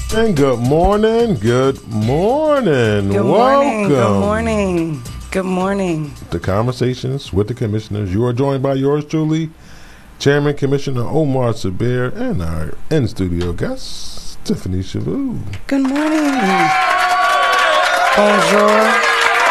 And good morning. Good morning. Good morning. Good morning. Good morning. The Conversations with the Commissioners. You are joined by yours truly, Chairman Commissioner Omar Sabir, and our in-studio guest, Tiffany Chavou. Good morning. Bonjour.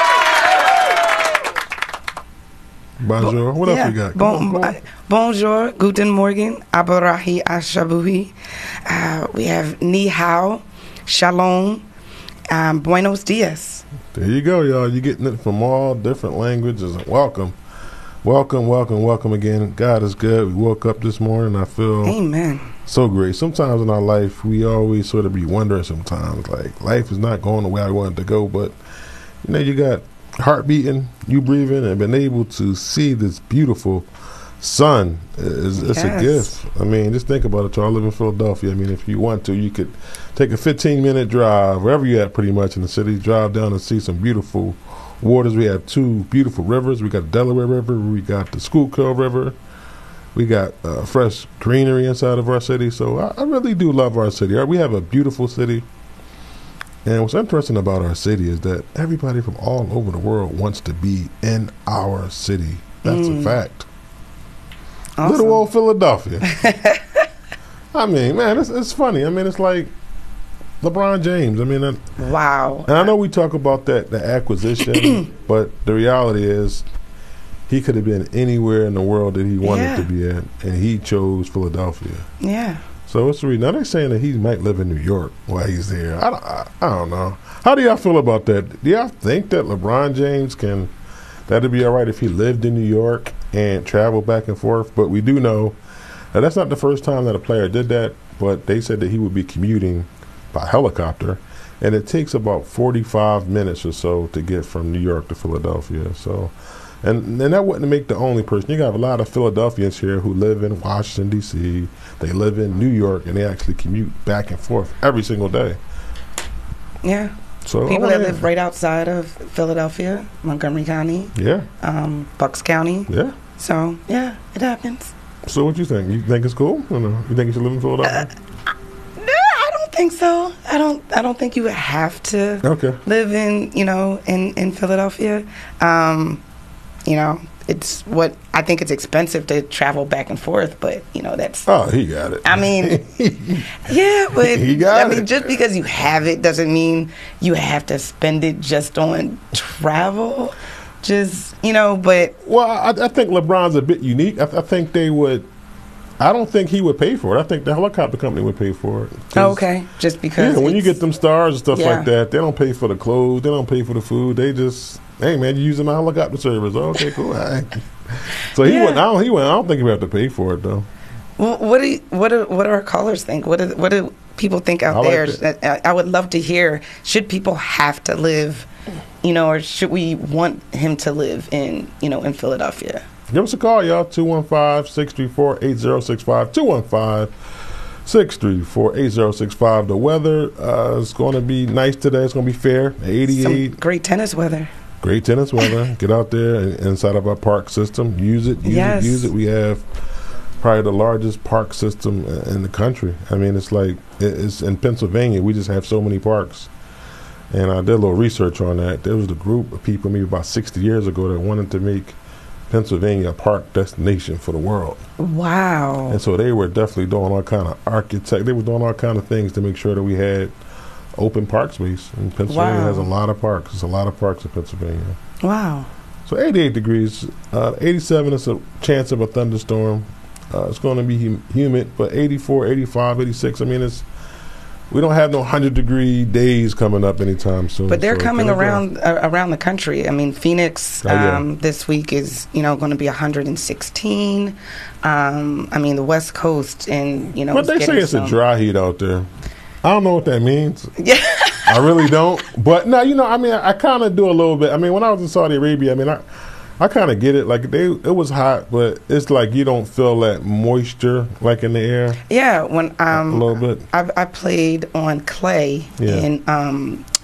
Bonjour. What else we got? Bonjour. Guten Morgen. Abarahi Ashabuhi. We have Ni Hao. Shalom. Buenos dias. There you go, y'all. You're getting it from all different languages. Welcome. Welcome, welcome, welcome again. God is good. We woke up this morning. I feel Amen. So great. Sometimes in our life, we always sort of be wondering sometimes, like, life is not going the way I want it to go, but, you know, you got heart beating, you breathing, and been able to see this beautiful sun. It's a gift. I mean, just think about it. I live in Philadelphia. I mean, if you want to, you could take a 15-minute drive, wherever you're at pretty much in the city, drive down and see some beautiful waters. We have two beautiful rivers. We got the Delaware River. We got the Schuylkill River. We got fresh greenery inside of our city. So I really do love our city. We have a beautiful city. And what's interesting about our city is that everybody from all over the world wants to be in our city. That's a fact. Awesome. Little old Philadelphia. I mean, man, it's funny. I mean, it's like LeBron James. I mean, wow. And I know we talk about the acquisition, but the reality is he could have been anywhere in the world that he wanted to be in, and he chose Philadelphia. Yeah. So what's the reason? Now they're saying that he might live in New York while he's there. I don't know. How do y'all feel about that? Do y'all think that LeBron James that'd be all right if he lived in New York and traveled back and forth? But we do know that that's not the first time that a player did that, but they said that he would be commuting by helicopter, and it takes about 45 minutes or so to get from New York to Philadelphia. So, and that wouldn't make the only person. You got a lot of Philadelphians here who live in Washington, D.C., they live in New York, and they actually commute back and forth every single day. Yeah. So people that live right outside of Philadelphia, Montgomery County. Yeah. Bucks County. Yeah. So, yeah, it happens. So what you think? You think it's cool? Or no? You think you should live in Philadelphia? No, I don't think so. I don't think you would have to live in, in Philadelphia. It's what I think it's expensive to travel back and forth, but that's. Oh, he got it. I mean, yeah, but he got it. Just because you have it doesn't mean you have to spend it just on travel. Just but. Well, I think LeBron's a bit unique. I think they would. I don't think he would pay for it. I think the helicopter company would pay for it. Oh, okay, just because. Yeah, when you get them stars and stuff like that, they don't pay for the clothes. They don't pay for the food. They just. Hey man, you using my helicopter service? Oh, okay, cool. Right. So he went. I don't think he would have to pay for it though. Well, what do our callers think? What do people think out there? I would love to hear. Should people have to live, or should we want him to live in Philadelphia? Give us a call, y'all. 215-634-8065. 215-634-8065. The weather is going to be nice today. It's going to be fair. 88. Some great tennis weather. Great tennis weather. Get out there inside of our park system. Use it. Use it. We have probably the largest park system in the country. I mean, it's in Pennsylvania. We just have so many parks. And I did a little research on that. There was a group of people maybe about 60 years ago that wanted to make Pennsylvania a park destination for the world. Wow. And so they were definitely doing all kind of they were doing all kind of things to make sure that we had open park space. And Pennsylvania has a lot of parks. There's a lot of parks in Pennsylvania. Wow. So 88 degrees, 87 is a chance of a thunderstorm. It's going to be humid, but 84, 85, 86. I mean, we don't have no 100-degree days coming up anytime soon. But they're coming around the country. I mean, Phoenix this week is going to be 116. I mean, the West Coast and But they say it's a dry heat out there. I don't know what that means. Yeah. I really don't. But no, I mean, I kind of do a little bit. I mean, when I was in Saudi Arabia, I mean, I kind of get it. Like it was hot, but it's like you don't feel that moisture like in the air. Yeah, when a little bit. I played on clay in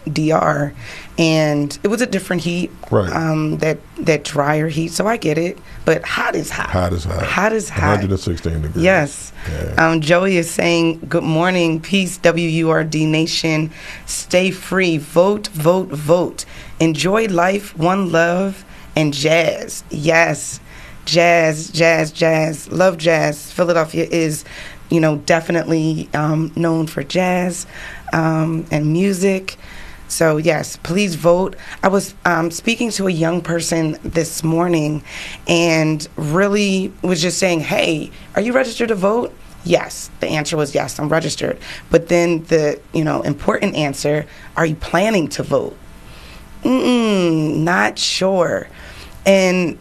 DR, and it was a different heat, right? That drier heat. So I get it, but hot is hot. Hot is hot. Hot is hot. 116 degrees. Yes. Yeah. Joey is saying, "Good morning, peace, WURD Nation. Stay free. Vote, vote, vote. Enjoy life. One love and jazz. Yes, jazz, jazz, jazz. Love jazz. Philadelphia is." Definitely known for jazz and music. So, yes, please vote. I was speaking to a young person this morning and really was just saying, hey, are you registered to vote? Yes. The answer was yes, I'm registered. But then the, important answer, are you planning to vote? Not sure. And